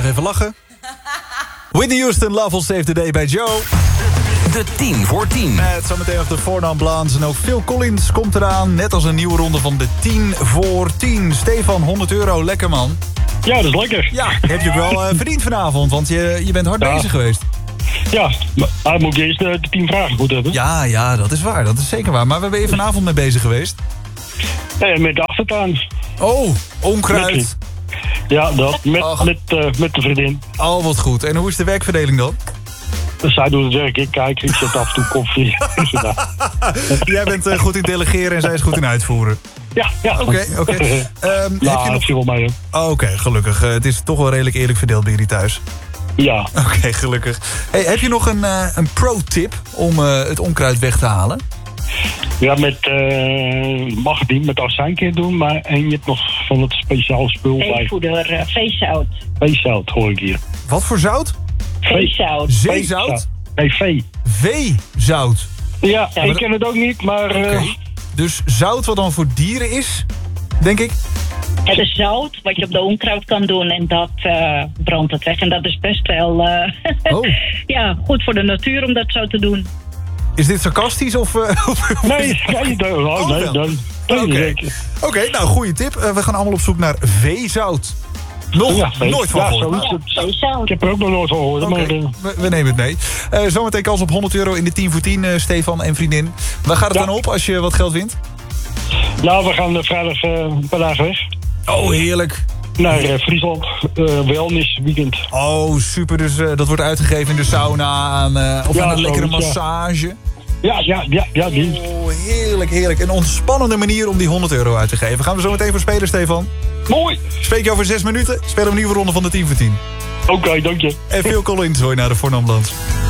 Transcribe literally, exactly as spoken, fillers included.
even lachen. Whitney Houston, Love Will Save the Day bij Joe. De tien voor tien. Met zometeen nog de Voornaam Blans. En ook Phil Collins komt eraan. Net als een nieuwe ronde van de tien voor tien. Stefan, honderd euro. Lekker, man. Ja, dat is lekker. Ja, heb je ook wel uh, verdiend vanavond. Want je, je bent hard ja. bezig geweest. Ja, maar hij moet eerst de, de tien vragen goed hebben. Ja, ja, dat is waar. Dat is zeker waar. Maar waar ben je vanavond mee bezig geweest? Nee, met de achtertuin. Oh, onkruid. Met, ja, dat. Met, met, uh, met de vriendin. Oh, wat goed. En hoe is de werkverdeling dan? Dus zij doet het werk, ik kijk, ik zet af en toe koffie. Jij bent uh, goed in delegeren en zij is goed in uitvoeren. Ja, ja. Oké, okay, oké. Okay. Um, nou, heb je nog... viel wel mee, oh, Oké, okay, gelukkig. Uh, het is toch wel redelijk eerlijk verdeeld bij jullie thuis. Ja. Oké, okay, gelukkig. Hey, heb je nog een, uh, een pro-tip om uh, het onkruid weg te halen? Ja, met, uh, mag het niet met azijnkeer doen, maar en je hebt nog van het speciaal spul bij. Veevoeder, uh, veezout. Veezout, hoor ik hier. Wat voor zout? Veezout. Zeezout? Nee, vee. Veezout? Ja, ja ik dat... ken het ook niet, maar... Uh... Okay. Dus zout wat dan voor dieren is, denk ik? Het is zout wat je op de onkruid kan doen en dat uh, brandt het weg. En dat is best wel uh, oh. ja, goed voor de natuur om dat zo te doen. Is dit sarcastisch of... Uh, nee, nee, nee, oh, nee, nee. Oké, okay. okay, nou, goede tip. Uh, we gaan allemaal op zoek naar veezout. Nog ja, nooit van ja, gehoord. Ja, ik heb er ook nog nooit van gehoord. Okay. Maar, uh... we, we nemen het mee. Uh, zometeen kans op honderd euro in de tien voor tien, uh, Stefan en vriendin. Waar gaat het ja. dan op als je wat geld wint? Nou, we gaan uh, vrijdag uh, een paar dagen weg. Oh, heerlijk. Naar uh, Friesland, uh, wellness weekend. Oh, super. Dus uh, dat wordt uitgegeven in de sauna aan, uh, of ja, aan een lekkere massage. Ja, ja, ja, ja. Die. Oh, heerlijk, heerlijk. Een ontspannende manier om die honderd euro uit te geven. Gaan we zo meteen voor spelen, Stefan? Mooi. Spreek je over zes minuten. Spelen we een nieuwe ronde van de tien voor tien. Oké, okay, dank je. En Phil Collins hoor je naar de Voornaam Blans.